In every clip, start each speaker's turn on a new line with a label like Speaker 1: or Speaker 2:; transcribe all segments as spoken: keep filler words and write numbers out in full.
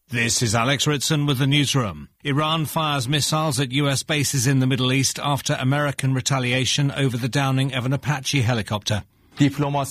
Speaker 1: This is Alex Ritson with the newsroom. Iran fires missiles at U S bases in the Middle East after American retaliation over the downing of an Apache helicopter.
Speaker 2: We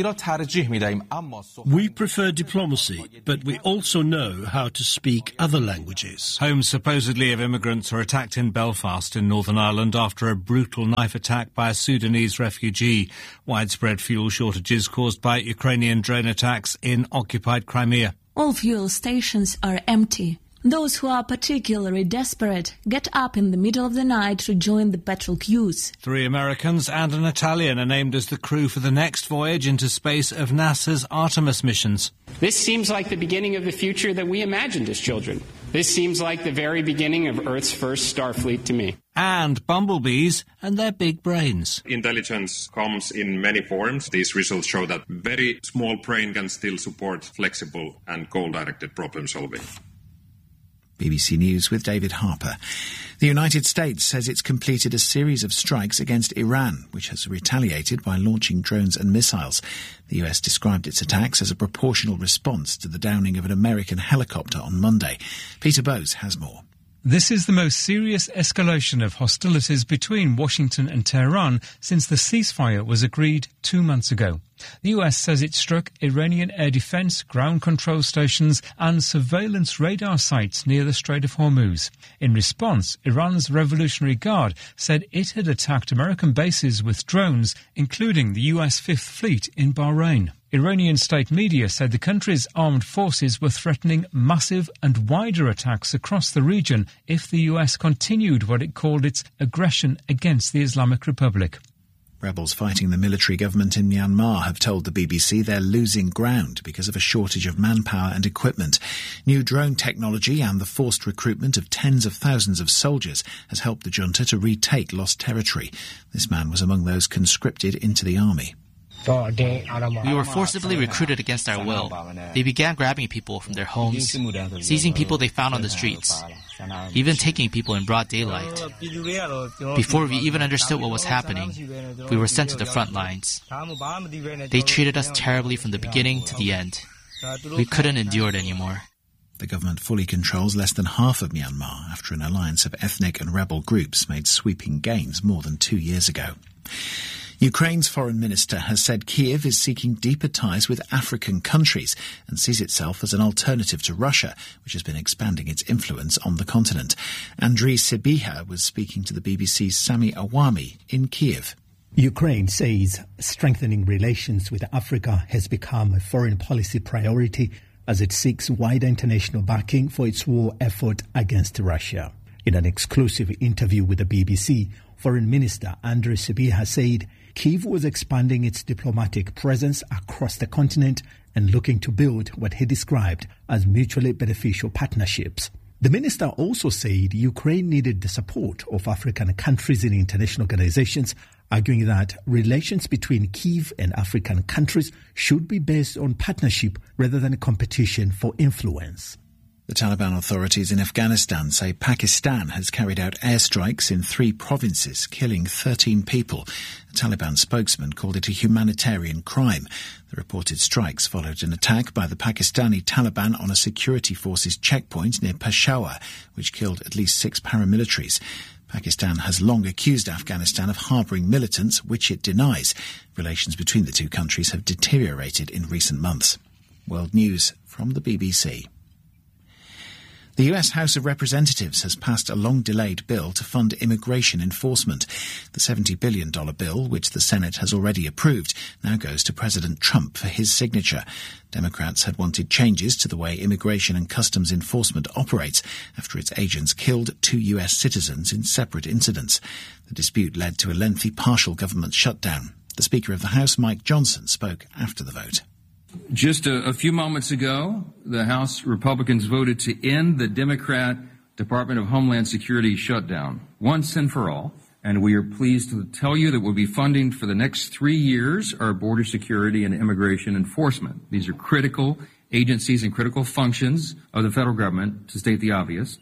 Speaker 3: prefer diplomacy, but we also know how to speak other languages.
Speaker 1: Homes supposedly of immigrants were attacked in Belfast in Northern Ireland after a brutal knife attack by a Sudanese refugee. Widespread fuel shortages caused by Ukrainian drone attacks in occupied Crimea.
Speaker 4: All fuel stations are empty. Those who are particularly desperate get up in the middle of the night to join the petrol queues.
Speaker 1: Three Americans and an Italian are named as the crew for the next voyage into space of NASA's Artemis missions.
Speaker 5: This seems like the beginning of the future that we imagined as children. This seems like the very beginning of Earth's first Starfleet to me.
Speaker 1: And bumblebees and their big brains.
Speaker 6: Intelligence comes in many forms. These results show that very small brain can still support flexible and goal-directed problem solving.
Speaker 7: B B C News with David Harper. The United States says it's completed a series of strikes against Iran, which has retaliated by launching drones and missiles. The U S described its attacks as a proportional response to the downing of an American helicopter on Monday. Peter Bowes has more.
Speaker 8: This is the most serious escalation of hostilities between Washington and Tehran since the ceasefire was agreed two months ago. The U S says it struck Iranian air defense, ground control stations and surveillance radar sites near the Strait of Hormuz. In response, Iran's Revolutionary Guard said it had attacked American bases with drones, including the U S Fifth Fleet in Bahrain. Iranian state media said the country's armed forces were threatening massive and wider attacks across the region if the U S continued what it called its aggression against the Islamic Republic.
Speaker 7: Rebels fighting the military government in Myanmar have told the B B C they're losing ground because of a shortage of manpower and equipment. New drone technology and the forced recruitment of tens of thousands of soldiers has helped the junta to retake lost territory. This man was among those conscripted into the army.
Speaker 9: We were forcibly recruited against our will. They began grabbing people from their homes, seizing people they found on the streets, even taking people in broad daylight. Before we even understood what was happening, we were sent to the front lines. They treated us terribly from the beginning to the end. We couldn't endure it anymore.
Speaker 7: The government fully controls less than half of Myanmar after an alliance of ethnic and rebel groups made sweeping gains more than two years ago. Ukraine's foreign minister has said Kyiv is seeking deeper ties with African countries and sees itself as an alternative to Russia, which has been expanding its influence on the continent. Andriy Sybiha was speaking to the B B C's Sami Awami in Kyiv.
Speaker 10: Ukraine says strengthening relations with Africa has become a foreign policy priority as it seeks wider international backing for its war effort against Russia. In an exclusive interview with the B B C, Foreign Minister Andriy Sybiha said Kyiv was expanding its diplomatic presence across the continent and looking to build what he described as mutually beneficial partnerships. The minister also said Ukraine needed the support of African countries in international organizations, arguing that relations between Kyiv and African countries should be based on partnership rather than competition for influence.
Speaker 7: The Taliban authorities in Afghanistan say Pakistan has carried out airstrikes in three provinces, killing thirteen people. A Taliban spokesman called it a humanitarian crime. The reported strikes followed an attack by the Pakistani Taliban on a security forces checkpoint near Peshawar, which killed at least six paramilitaries. Pakistan has long accused Afghanistan of harbouring militants, which it denies. Relations between the two countries have deteriorated in recent months. World News from the B B C. The U S House of Representatives has passed a long-delayed bill to fund immigration enforcement. The seventy billion dollars bill, which the Senate has already approved, now goes to President Trump for his signature. Democrats had wanted changes to the way immigration and customs enforcement operates after its agents killed two U S citizens in separate incidents. The dispute led to a lengthy partial government shutdown. The Speaker of the House, Mike Johnson, spoke after the vote.
Speaker 11: Just a, a few moments ago, the House Republicans voted to end the Democrat Department of Homeland Security shutdown once and for all. And we are pleased to tell you that we'll be funding for the next three years our border security and immigration enforcement. These are critical agencies and critical functions of the federal government, to state the obvious.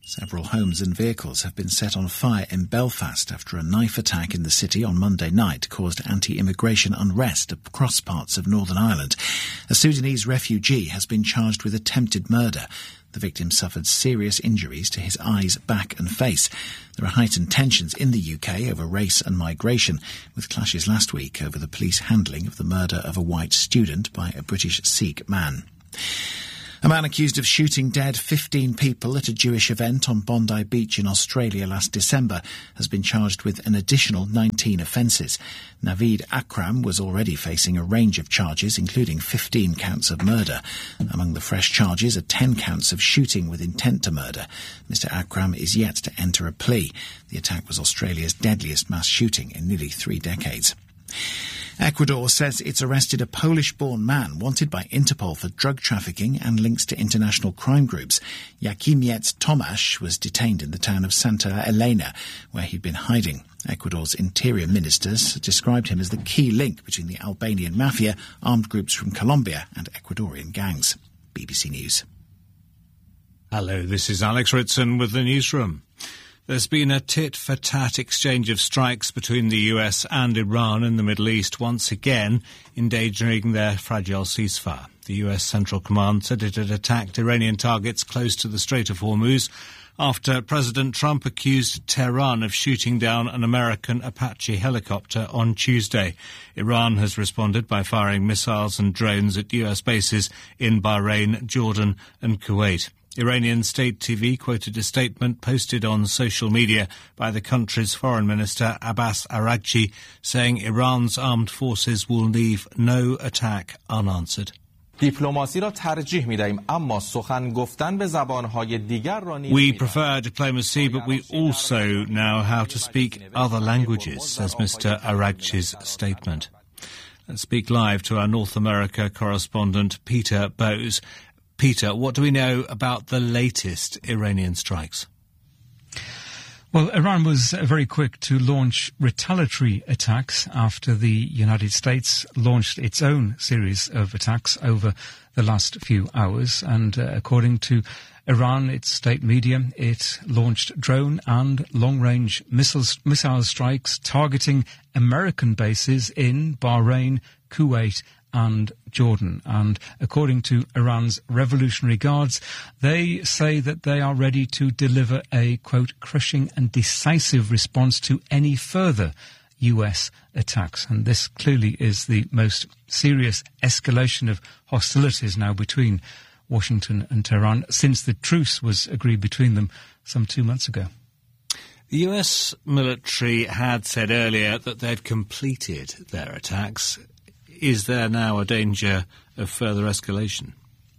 Speaker 7: Several homes and vehicles have been set on fire in Belfast after a knife attack in the city on Monday night caused anti-immigration unrest across parts of Northern Ireland. A Sudanese refugee has been charged with attempted murder. The victim suffered serious injuries to his eyes, back and face. There are heightened tensions in the U K over race and migration, with clashes last week over the police handling of the murder of a white student by a British Sikh man. A man accused of shooting dead fifteen people at a Jewish event on Bondi Beach in Australia last December has been charged with an additional nineteen offences. Naveed Akram was already facing a range of charges, including fifteen counts of murder. Among the fresh charges are ten counts of shooting with intent to murder. Mister Akram is yet to enter a plea. The attack was Australia's deadliest mass shooting in nearly three decades. Ecuador says it's arrested a Polish-born man wanted by Interpol for drug trafficking and links to international crime groups. Jakimiec Tomasz was detained in the town of Santa Elena, where he'd been hiding. Ecuador's interior ministers described him as the key link between the Albanian mafia, armed groups from Colombia and Ecuadorian gangs. B B C News.
Speaker 1: Hello, this is Alex Ritson with the newsroom. There's been a tit-for-tat exchange of strikes between the U S and Iran in the Middle East, once again endangering their fragile ceasefire. The U S Central Command said it had attacked Iranian targets close to the Strait of Hormuz after President Trump accused Tehran of shooting down an American Apache helicopter on Tuesday. Iran has responded by firing missiles and drones at U S bases in Bahrain, Jordan and Kuwait. Iranian state T V quoted a statement posted on social media by the country's foreign minister Abbas Araghchi saying Iran's armed forces will leave no attack unanswered.
Speaker 2: We prefer
Speaker 1: diplomacy, but we also know how to speak other languages, says Mister Araghchi's statement. Let's speak live to our North America correspondent Peter Bowes. Peter, what do we know about the latest Iranian strikes?
Speaker 8: Well, Iran was very quick to launch retaliatory attacks after the United States launched its own series of attacks over the last few hours. And uh, according to Iran, its state media, it launched drone and long-range missiles, missile strikes targeting American bases in Bahrain, Kuwait and Jordan. And according to Iran's Revolutionary Guards, they say that they are ready to deliver a, quote, crushing and decisive response to any further U S attacks. And this clearly is the most serious escalation of hostilities now between Washington and Tehran since the truce was agreed between them some two months ago.
Speaker 1: The U S military had said earlier that they'd completed their attacks. Is there now a danger of further escalation?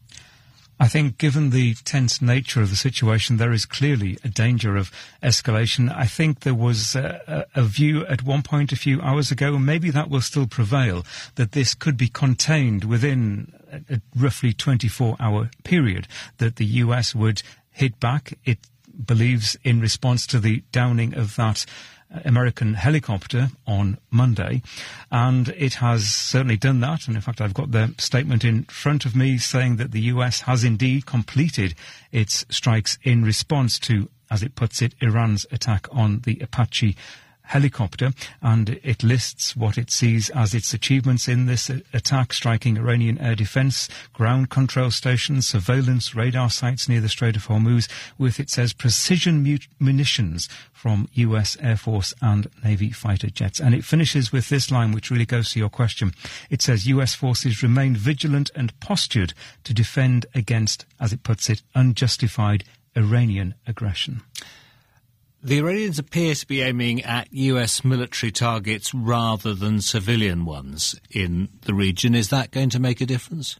Speaker 8: I think given the tense nature of the situation, there is clearly a danger of escalation. I think there was a, a view at one point a few hours ago, and maybe that will still prevail, that this could be contained within a, a roughly twenty-four hour period, that the U S would hit back. It believes in response to the downing of that American helicopter on Monday, and it has certainly done that. And in fact, I've got the statement in front of me saying that the U S has indeed completed its strikes in response to, as it puts it, Iran's attack on the Apache helicopter, and it lists what it sees as its achievements in this attack, striking Iranian air defense, ground control stations, surveillance, radar sites near the Strait of Hormuz, with, it says, precision mu- munitions from U S Air Force and Navy fighter jets. And it finishes with this line, which really goes to your question. It says, U S forces remain vigilant and postured to defend against, as it puts it, unjustified Iranian aggression.
Speaker 1: The Iranians appear to be aiming at U S military targets rather than civilian ones in the region. Is that going to make a difference?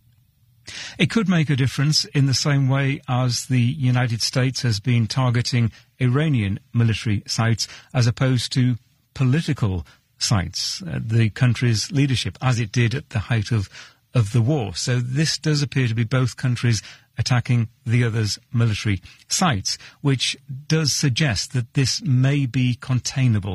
Speaker 8: It could make a difference in the same way as the United States has been targeting Iranian military sites as opposed to political sites, uh, the country's leadership, as it did at the height of, of the war. So this does appear to be both countries attacking the other's military sites, which does suggest that this may be containable.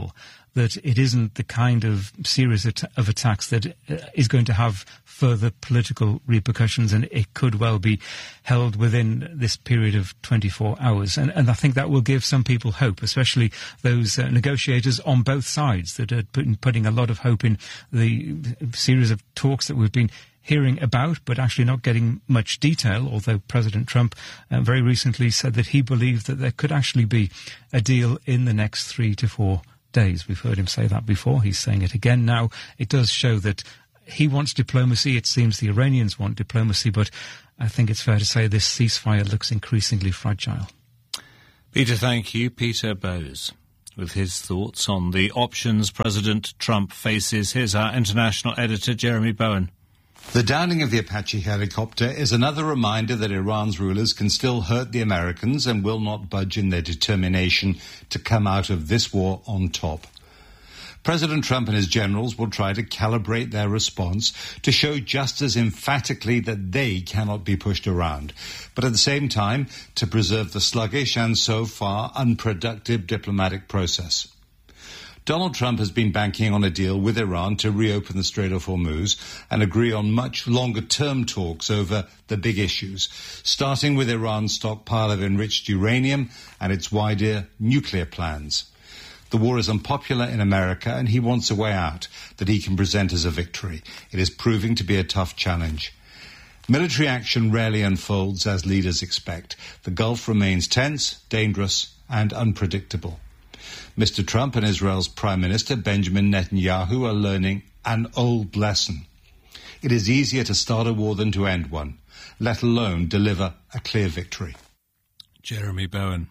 Speaker 8: that it isn't the kind of series of attacks that is going to have further political repercussions, and it could well be held within this period of twenty-four hours. And, and I think that will give some people hope, especially those uh, negotiators on both sides that are putting, putting a lot of hope in the series of talks that we've been hearing about, but actually not getting much detail, although President Trump uh, very recently said that he believed that there could actually be a deal in the next three to four days. We've heard him say that before. He's saying it again now. It does show that he wants diplomacy. It seems the Iranians want diplomacy, but I think it's fair to say this ceasefire looks increasingly fragile.
Speaker 1: Peter, thank you. Peter Bowes with his thoughts on the options President Trump faces. Here's our international editor, Jeremy Bowen.
Speaker 2: The downing of the Apache helicopter is another reminder that Iran's rulers can still hurt the Americans and will not budge in their determination to come out of this war on top. President Trump and his generals will try to calibrate their response to show just as emphatically that they cannot be pushed around, but at the same time to preserve the sluggish and so far unproductive diplomatic process. Donald Trump has been banking on a deal with Iran to reopen the Strait of Hormuz and agree on much longer-term talks over the big issues, starting with Iran's stockpile of enriched uranium and its wider nuclear plans. The war is unpopular in America, and he wants a way out that he can present as a victory. It is proving to be a tough challenge. Military action rarely unfolds as leaders expect. The Gulf remains tense, dangerous, and unpredictable. Mister Trump and Israel's Prime Minister Benjamin Netanyahu are learning an old lesson. It is easier to start a war than to end one, let alone deliver a clear victory.
Speaker 1: Jeremy Bowen.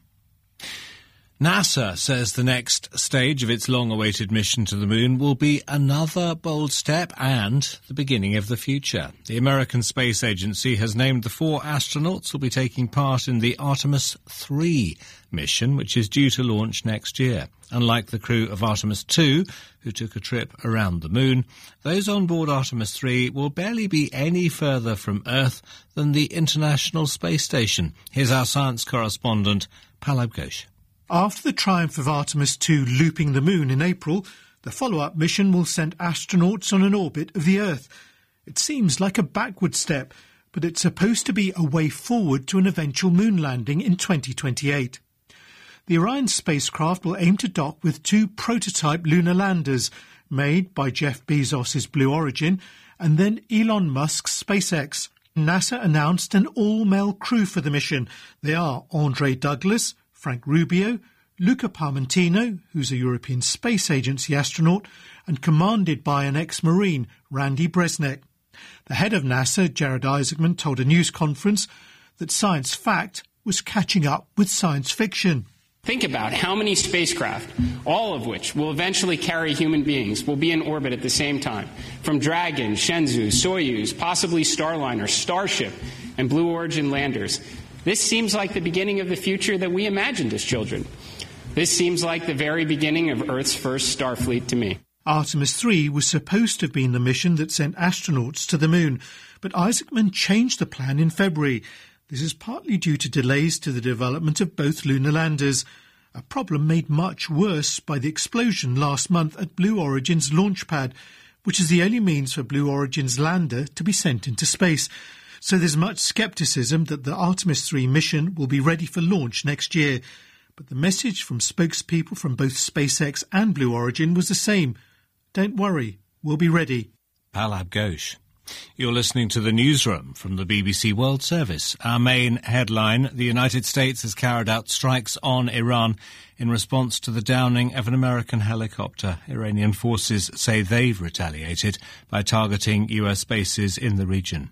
Speaker 1: NASA says the next stage of its long-awaited mission to the moon will be another bold step and the beginning of the future. The American Space Agency has named the four astronauts who will be taking part in the Artemis three mission, which is due to launch next year. Unlike the crew of Artemis two, who took a trip around the moon, those on board Artemis three will barely be any further from Earth than the International Space Station. Here's our science correspondent, Palab Ghosh.
Speaker 12: After the triumph of Artemis two looping the moon in April, the follow-up mission will send astronauts on an orbit of the Earth. It seems like a backward step, but it's supposed to be a way forward to an eventual moon landing in twenty twenty-eight. The Orion spacecraft will aim to dock with two prototype lunar landers made by Jeff Bezos' Blue Origin and then Elon Musk's SpaceX. NASA announced an all-male crew for the mission. They are Andre Douglas, Frank Rubio, Luca Parmentino, who's a European Space Agency astronaut, and commanded by an ex-Marine, Randy Bresnik. The head of NASA, Jared Isaacman, told a news conference that science fact was catching up with science fiction.
Speaker 5: Think about how many spacecraft, all of which will eventually carry human beings, will be in orbit at the same time. From Dragon, Shenzhou, Soyuz, possibly Starliner, Starship, and Blue Origin landers. This seems like the beginning of the future that we imagined as children. This seems like the very beginning of Earth's first Starfleet to me.
Speaker 12: Artemis three was supposed to have been the mission that sent astronauts to the moon, but Isaacman changed the plan in February. This is partly due to delays to the development of both lunar landers, a problem made much worse by the explosion last month at Blue Origin's launch pad, which is the only means for Blue Origin's lander to be sent into space. So there's much scepticism that the Artemis three mission will be ready for launch next year. But the message from spokespeople from both SpaceX and Blue Origin was the same. Don't worry, we'll be ready.
Speaker 1: Palab Ghosh. You're listening to the Newsroom from the B B C World Service. Our main headline: the United States has carried out strikes on Iran in response to the downing of an American helicopter. Iranian forces say they've retaliated by targeting U S bases in the region.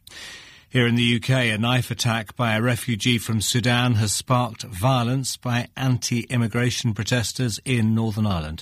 Speaker 1: Here in the U K, a knife attack by a refugee from Sudan has sparked violence by anti-immigration protesters in Northern Ireland.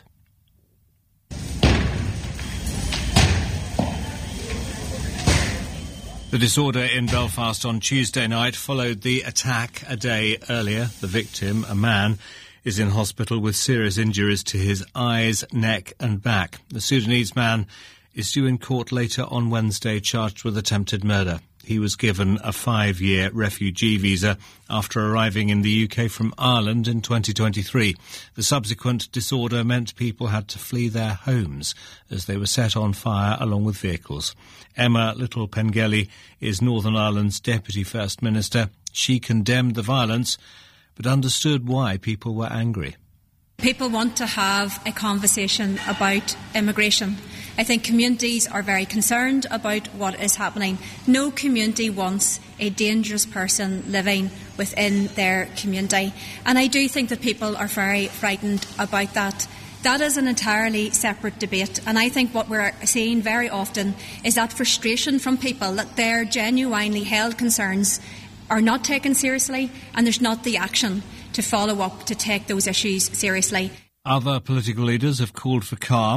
Speaker 1: The disorder in Belfast on Tuesday night followed the attack a day earlier. The victim, a man, is in hospital with serious injuries to his eyes, neck and back. The Sudanese man is due in court later on Wednesday, charged with attempted murder. He was given a five-year refugee visa after arriving in the U K from Ireland in twenty twenty-three. The subsequent disorder meant people had to flee their homes as they were set on fire along with vehicles. Emma Little-Pengelly is Northern Ireland's Deputy First Minister. She condemned the violence but understood why people were angry.
Speaker 13: People want to have a conversation about immigration. I think communities are very concerned about what is happening. No community wants a dangerous person living within their community. And I do think that people are very frightened about that. That is an entirely separate debate. And I think what we're seeing very often is that frustration from people that their genuinely held concerns are not taken seriously and there's not the action to follow up to take those issues seriously.
Speaker 1: Other political leaders have called for calm.